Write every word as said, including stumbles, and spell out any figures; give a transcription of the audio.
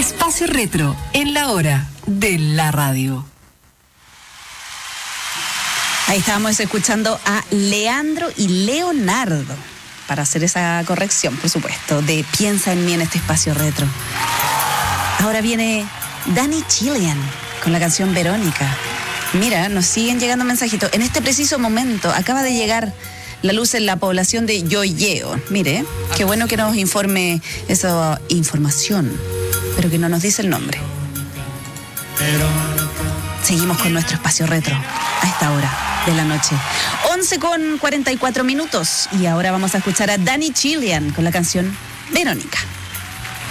Espacio Retro, en la hora de la radio. Ahí estábamos escuchando a Leandro y Leonardo, para hacer esa corrección, por supuesto, de Piensa en mí en este Espacio Retro. Ahora viene Danny Chilean con la canción Verónica. Mira, nos siguen llegando mensajitos. En este preciso momento acaba de llegar la luz en la población de Yoyeo. Mire, qué bueno que nos informe esa información, pero que no nos dice el nombre. Seguimos con nuestro Espacio Retro a esta hora de la noche. once con cuarenta y cuatro minutos. Y ahora vamos a escuchar a Danny Chilean con la canción Verónica.